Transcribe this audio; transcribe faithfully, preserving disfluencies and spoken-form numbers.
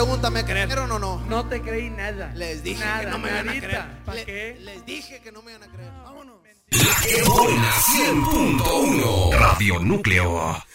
Pregúntame, ¿creyeron o no? No te creí nada. Les dije nada, que no me iban a nadita. creer. ¿Para Le- qué? Les dije que no me iban a creer. Vámonos. La que buena cien punto uno Radio Núcleo.